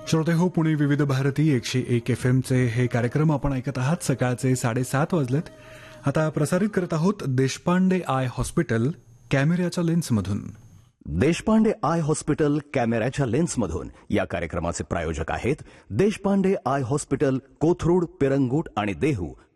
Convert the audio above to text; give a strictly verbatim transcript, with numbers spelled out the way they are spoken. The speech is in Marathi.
श्रोते हो, पुणे विविध भारती एकशे एक एफ एम चे हे कार्यक्रम आपण ऐकत आहात. सकाळचे साडेसात वाजलेत. आता प्रसारित करत आहोत देशपांडे आय हॉस्पिटल कॅमेऱ्याच्या लेन्समधून. देशपांडे आय हॉस्पिटल कॅमेऱ्याच्या लेन्समधून या कार्यक्रमाचे प्रायोजक आहेत देशपांडे आय हॉस्पिटल, कोथरूड, पिरंगुट आणि देहू